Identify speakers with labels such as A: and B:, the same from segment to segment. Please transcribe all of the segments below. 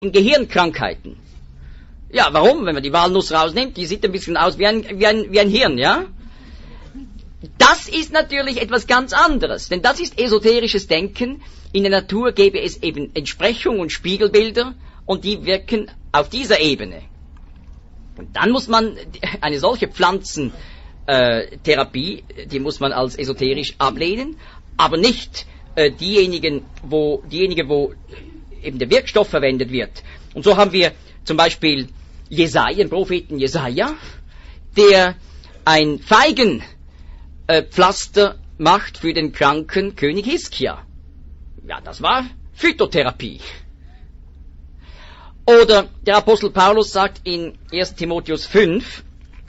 A: Gehirnkrankheiten. Ja, warum? Wenn man die Walnuss rausnimmt, die sieht ein bisschen aus wie ein Hirn, ja? Das ist natürlich etwas ganz anderes, denn das ist esoterisches Denken. In der Natur gäbe es eben Entsprechung und Spiegelbilder und die wirken auf dieser Ebene. Und dann muss man eine solche Pflanzentherapie, die muss man als esoterisch ablehnen, aber nicht diejenige, wo eben der Wirkstoff verwendet wird. Und so haben wir zum Beispiel Jesaja, den Propheten Jesaja, der ein Feigenpflaster macht für den kranken König Hiskia. Ja, das war Phytotherapie. Oder der Apostel Paulus sagt in 1. Timotheus 5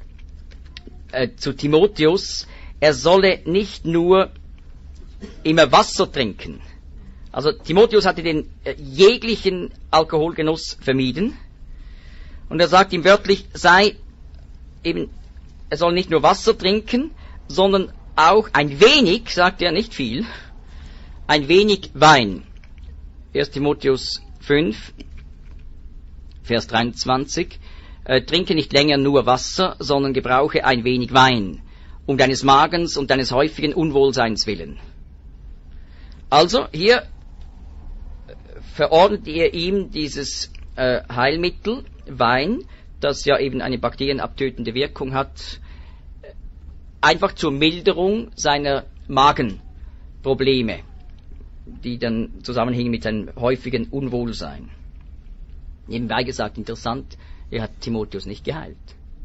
A: zu Timotheus, er solle nicht nur immer Wasser trinken. Also Timotheus hatte den jeglichen Alkoholgenuss vermieden. Und er sagt ihm wörtlich, er soll nicht nur Wasser trinken, sondern auch ein wenig, sagt er, nicht viel, ein wenig Wein. 1. Timotheus 5, Vers 23, trinke nicht länger nur Wasser, sondern gebrauche ein wenig Wein, um deines Magens und deines häufigen Unwohlseins willen. Also, hier verordnet ihr ihm dieses Heilmittel, Wein, das ja eben eine bakterienabtötende Wirkung hat, einfach zur Milderung seiner Magenprobleme, die dann zusammenhängen mit einem häufigen Unwohlsein. Nebenbei gesagt, interessant, er hat Timotheus nicht geheilt.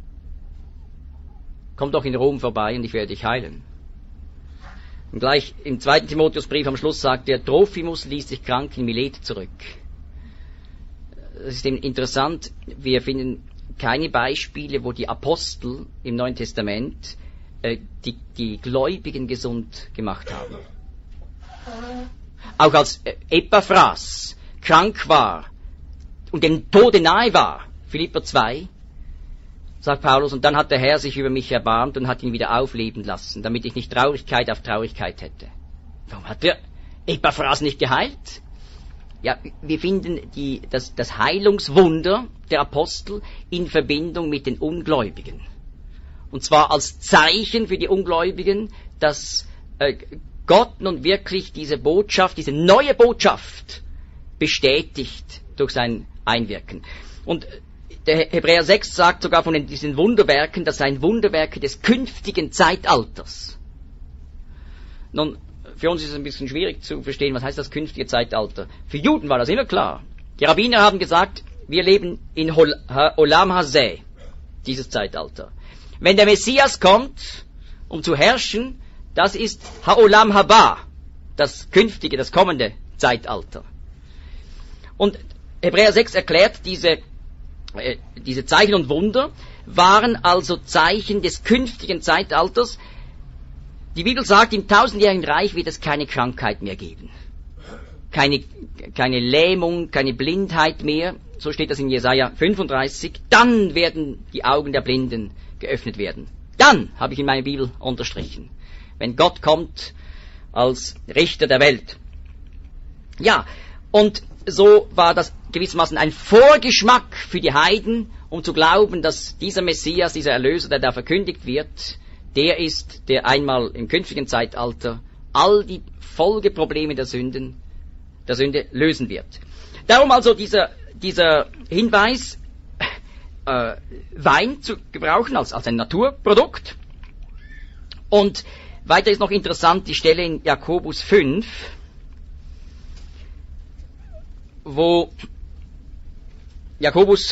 A: Komm doch in Rom vorbei und ich werde dich heilen. Und gleich im 2. Timotheusbrief am Schluss sagt er, Trophimus ließ sich krank in Milet zurück. Das ist eben interessant, wir finden keine Beispiele, wo die Apostel im Neuen Testament die Gläubigen gesund gemacht haben. Auch als Epaphras krank war und dem Tode nahe war, Philipper 2, sagt Paulus, und dann hat der Herr sich über mich erbarmt und hat ihn wieder aufleben lassen, damit ich nicht Traurigkeit auf Traurigkeit hätte. Warum hat der Epaphras nicht geheilt? Ja, wir finden das Heilungswunder der Apostel in Verbindung mit den Ungläubigen. Und zwar als Zeichen für die Ungläubigen, dass Gott nun wirklich diese Botschaft, diese neue Botschaft bestätigt durch sein Einwirken. Und der Hebräer 6 sagt sogar von diesen Wunderwerken, das seien Wunderwerke des künftigen Zeitalters. Nun, für uns ist es ein bisschen schwierig zu verstehen, was heißt das künftige Zeitalter. Für Juden war das immer klar. Die Rabbiner haben gesagt, wir leben in Olam Hazeh, dieses Zeitalter. Wenn der Messias kommt, um zu herrschen, das ist Ha'olam Haba, das künftige, das kommende Zeitalter. Und Hebräer 6 erklärt, diese Zeichen und Wunder waren also Zeichen des künftigen Zeitalters. Die Bibel sagt, im 1000-jährigen Reich wird es keine Krankheit mehr geben. Keine Lähmung, keine Blindheit mehr. So steht das in Jesaja 35. Dann werden die Augen der Blinden geöffnet werden. Dann, habe ich in meiner Bibel unterstrichen, wenn Gott kommt als Richter der Welt. Ja, und so war das gewissermaßen ein Vorgeschmack für die Heiden, um zu glauben, dass dieser Messias, dieser Erlöser, der da verkündigt wird, der ist, der einmal im künftigen Zeitalter all die Folgeprobleme der Sünde lösen wird. Darum also dieser Hinweis, Wein zu gebrauchen als ein Naturprodukt. Und weiter ist noch interessant die Stelle in Jakobus 5, wo Jakobus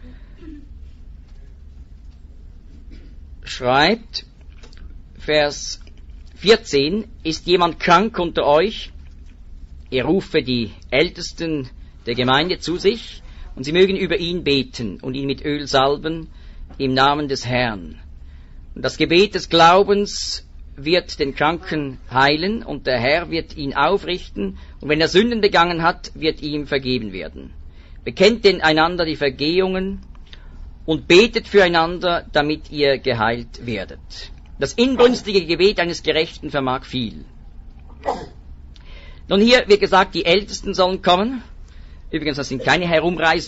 A: schreibt, Vers 14, ist jemand krank unter euch? Er rufe die Ältesten der Gemeinde zu sich, und sie mögen über ihn beten und ihn mit Öl salben im Namen des Herrn. Und das Gebet des Glaubens wird den Kranken heilen, und der Herr wird ihn aufrichten, und wenn er Sünden begangen hat, wird ihm vergeben werden. Bekennt denn einander die Vergehungen und betet füreinander, damit ihr geheilt werdet. Das inbrünstige Gebet eines Gerechten vermag viel. Nun hier wird gesagt, die Ältesten sollen kommen. Übrigens, das sind keine herumreisenden